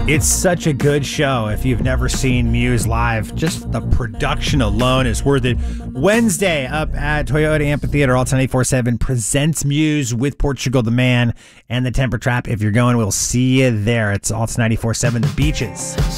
It's such a good show. If you've never seen Muse live, just the production alone is worth it. Wednesday up at Toyota Amphitheater, Alt 94.7 presents Muse with Portugal the Man and the Temper Trap. If you're going, we'll see you there. It's Alt 94.7 The Beaches.